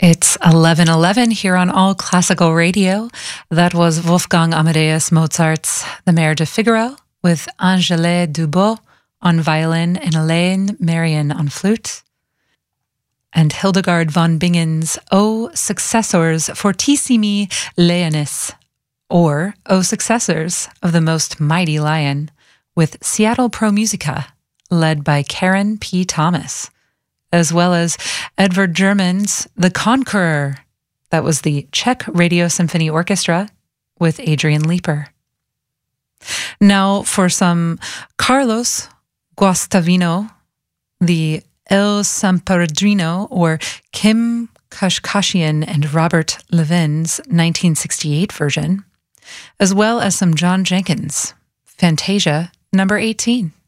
It's 11:11 here on All Classical Radio. That was Wolfgang Amadeus Mozart's The Mare de Figaro with Angèle Dubos on violin and Elaine Marion on flute. And Hildegard von Bingen's O Successors Fortissimi Leonis, or O Successors of the Most Mighty Lion, with Seattle Pro Musica, led by Karen P. Thomas, as well as Edvard German's The Conqueror. That was the Czech Radio Symphony Orchestra with Adrian Leeper. Now for some Carlos Guastavino, the El Sampardrino, or Kim Kashkashian and Robert Levin's 1968 version, as well as some John Jenkins, Fantasia number 18.